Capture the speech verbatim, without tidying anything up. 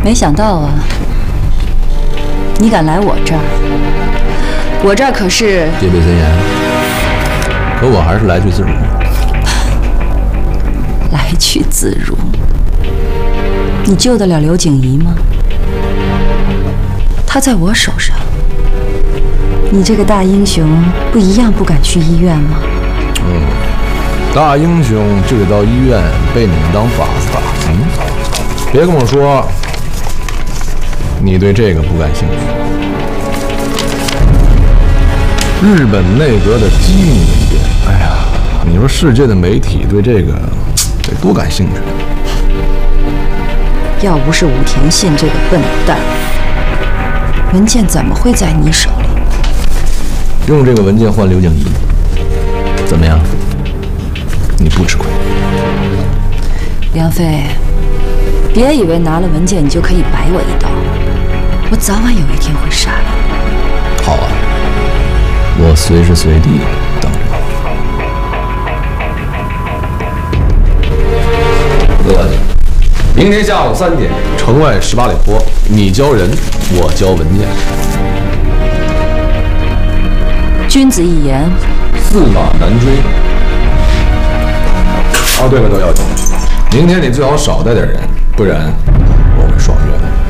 没想到啊，你敢来我这儿？我这儿可是戒备森严，可我还是来去自如。 来去自如。你救得了刘景怡吗？她在我手上。你这个大英雄不一样不敢去医院吗？ 嗯，大英雄就得到医院被你们当靶子打。嗯，别跟我说你对这个不感兴趣。日本内阁的机密文件，哎呀，你说世界的媒体对这个得多感兴趣？ 要不是武田信这个笨蛋，文件怎么会在你手里？ 用这个文件换刘景怡，怎么样？你不吃亏。 梁飞，别以为拿了文件你就可以摆我一刀，我早晚有一天会杀你。 好啊，我随时随地等着你。乐你，明天下午三点，城外十八里坡，你交人，我交文件。 君子一言， 驷马难追。哦，对了，窦教授，明天你最好少带点人，不然我会爽约的。